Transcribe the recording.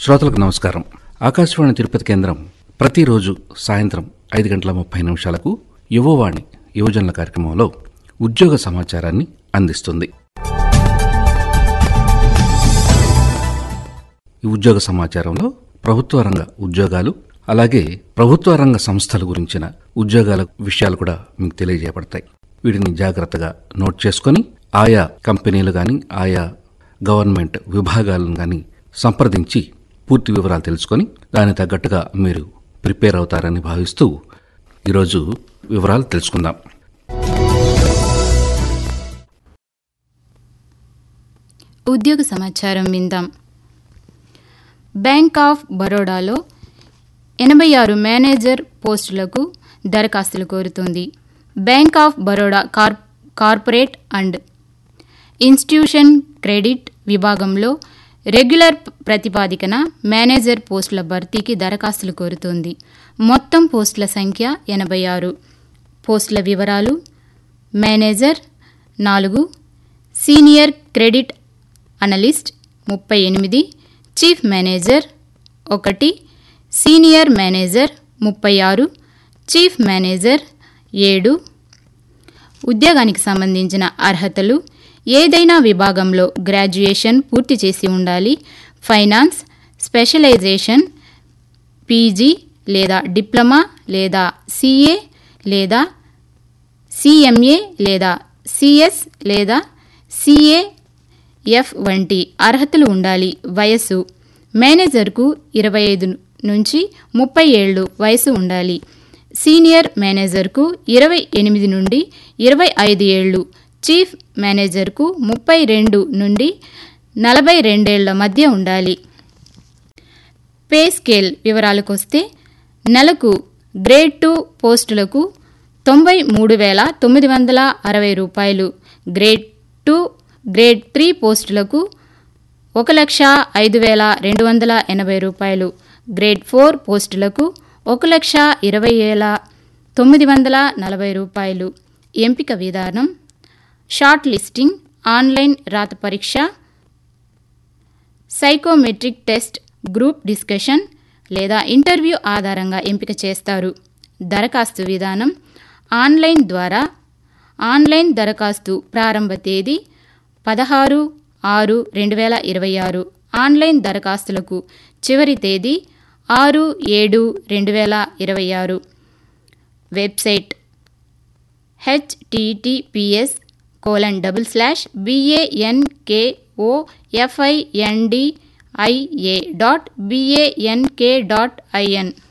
శ్రోతలకు నమస్కారం. ఆకాశవాణి తిరుపతి కేంద్రం ప్రతిరోజు సాయంత్రం 5:30 యువవాణి యువజనుల కార్యక్రమంలో ఉద్యోగ సమాచారాన్ని అందిస్తుంది. ఈ ఉద్యోగ సమాచారంలో ప్రభుత్వ రంగ ఉద్యోగాలు, అలాగే ప్రభుత్వ రంగ సంస్థల గురించిన ఉద్యోగాల విషయాలు కూడా మీకు తెలియజేయబడతాయి. వీటిని జాగ్రత్తగా నోట్ చేసుకొని ఆయా కంపెనీలు కానీ, ఆయా గవర్నమెంట్ విభాగాలను కానీ సంప్రదించి పూర్తి వివరాలు తెలుసుకొని దానికి తగ్గట్టుగా మీరు ప్రిపేర్ అవుతారని భావిస్తూ ఈరోజు వివరాలు తెలుసుకుందాం. ఉద్యోగ సమాచారం విందాం. బ్యాంక్ ఆఫ్ బరోడాలో 86 మేనేజర్ పోస్టులకు దరఖాస్తులు కోరుతోంది. Bank of Baroda corporate and institution credit విభాగంలో రెగ్యులర్ ప్రతిపాదికన మేనేజర్ పోస్టుల భర్తీకి దరఖాస్తులు కోరుతోంది. మొత్తం పోస్టుల సంఖ్య 86. పోస్టుల వివరాలు: manager 4, senior credit analyst 38, chief manager 1, senior manager 36, chief manager 7. ఉద్యోగానికి సంబంధించిన అర్హతలు: ఏదైనా విభాగంలో గ్రాడ్యుయేషన్ పూర్తి చేసి ఉండాలి. ఫైనాన్స్ స్పెషలైజేషన్ పీజీ లేదా డిప్లొమా లేదా సిఏ లేదా సిఎంఏ లేదా సిఎస్ లేదా సిఏఎఫ్ వంటి అర్హతలు ఉండాలి. వయస్సు: మేనేజర్కు 25 నుంచి 30 ఏళ్లు వయసు ఉండాలి. సీనియర్ మేనేజర్కు 28 నుండి 25 ఏళ్లు, చీఫ్ మేనేజర్కు 32 నుండి 42 ఏళ్ల మధ్య ఉండాలి. పే స్కేల్ వివరాలకొస్తే, నెలకు గ్రేడ్ 2 పోస్టులకు 93,960 రూపాయలు, గ్రేడ్ 2, గ్రేడ్ 3 పోస్టులకు 1,05,280 రూపాయలు, గ్రేడ్ 4 పోస్టులకు 1,20,940 రూపాయలు. ఎంపిక విధానం: షార్ట్ లిస్టింగ్, ఆన్లైన్ రాత పరీక్ష, సైకోమెట్రిక్ టెస్ట్, గ్రూప్ డిస్కషన్ లేదా ఇంటర్వ్యూ ఆధారంగా ఎంపిక చేస్తారు. దరఖాస్తు విధానం: ఆన్లైన్ ద్వారా. ఆన్లైన్ దరఖాస్తు ప్రారంభ తేదీ 16/6/2026. ఆన్లైన్ దరఖాస్తులకు చివరి తేదీ 6/7/2026. Website: https://bankofindia.bank.in.